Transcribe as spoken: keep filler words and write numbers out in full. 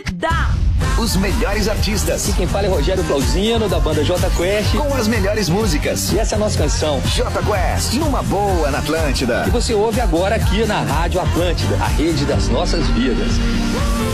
Atlântida. Os melhores artistas. Aqui quem fala é Rogério Flauzino, da banda J Quest. Com as melhores músicas. E essa é a nossa canção, J Quest, numa boa na Atlântida. Que você ouve agora aqui na Rádio Atlântida, a rede das nossas vidas.